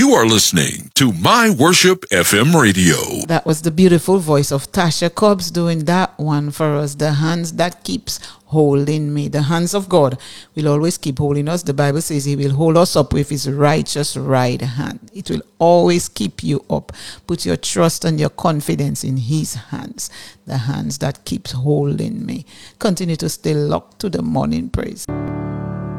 You are listening to My Worship FM Radio. That was the beautiful voice of Tasha Cobbs doing that one for us. The hands that keeps holding me. The hands of God will always keep holding us. The Bible says he will hold us up with his righteous right hand. It will always keep you up. Put your trust and your confidence in his hands. The hands that keeps holding me. Continue to stay locked to the morning praise.